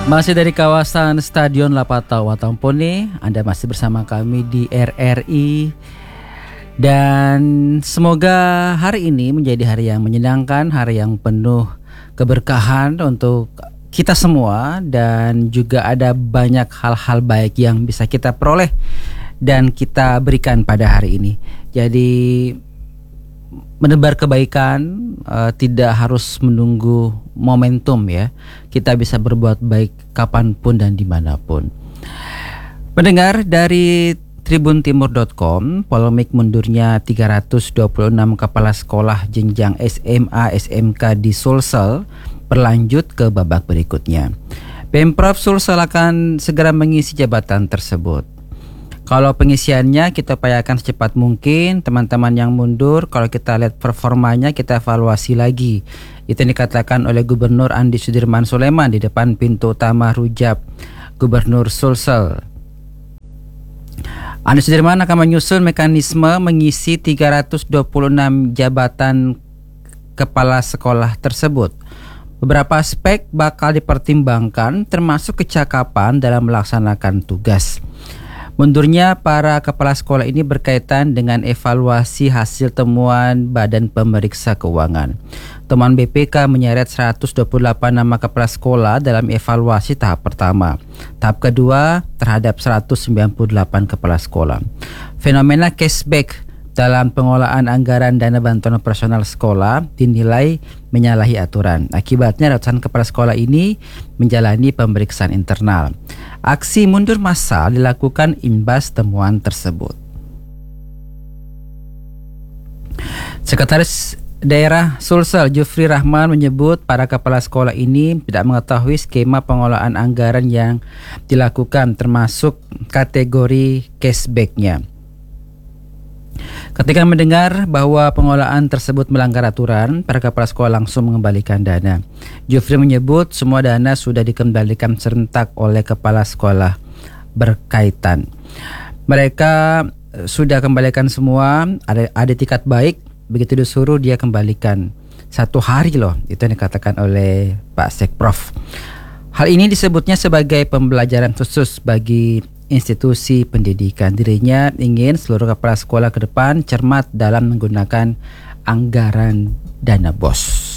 Masih dari kawasan Stadion Lapatau Watampone, Anda masih bersama kami di RRI. Dan semoga hari ini menjadi hari yang menyenangkan, hari yang penuh keberkahan untuk kita semua. Dan juga ada banyak hal-hal baik yang bisa kita peroleh dan kita berikan pada hari ini. Jadi menebar kebaikan tidak harus menunggu momentum ya. Kita bisa berbuat baik kapanpun dan dimanapun. Pendengar dari tribuntimur.com, polemik mundurnya 326 kepala sekolah jenjang SMA SMK di Sulsel berlanjut ke babak berikutnya. Pemprov Sulsel akan segera mengisi jabatan tersebut. Kalau pengisiannya kita upayakan secepat mungkin. Teman-teman yang mundur, kalau kita lihat performanya kita evaluasi lagi. Itu yang dikatakan oleh Gubernur Andi Sudirman Sulaiman di depan pintu utama Rujak Gubernur Sulsel. Andi Sudirman akan menyusun mekanisme mengisi 326 jabatan kepala sekolah tersebut. Beberapa aspek bakal dipertimbangkan termasuk kecakapan dalam melaksanakan tugas. Mundurnya para kepala sekolah ini berkaitan dengan evaluasi hasil temuan Badan Pemeriksa Keuangan. Temuan BPK menyeret 128 nama kepala sekolah dalam evaluasi tahap pertama. Tahap kedua terhadap 198 kepala sekolah. Fenomena cashback dalam pengelolaan anggaran dana bantuan operasional sekolah dinilai menyalahi aturan. Akibatnya ratusan kepala sekolah ini menjalani pemeriksaan internal. Aksi mundur massal dilakukan imbas temuan tersebut. Sekretaris Daerah Sulsel Jufri Rahman menyebut para kepala sekolah ini tidak mengetahui skema pengelolaan anggaran yang dilakukan termasuk kategori cashback-nya. Ketika mendengar bahwa pengelolaan tersebut melanggar aturan, para kepala sekolah langsung mengembalikan dana. Jufri menyebut semua dana sudah dikembalikan serentak oleh kepala sekolah berkaitan. Mereka sudah kembalikan semua, ada tiket baik, begitu disuruh dia kembalikan. 1 hari loh, itu yang dikatakan oleh Pak Sekprov. Hal ini disebutnya sebagai pembelajaran khusus bagi institusi pendidikan. Dirinya ingin seluruh kepala sekolah ke depan cermat dalam menggunakan anggaran dana BOS.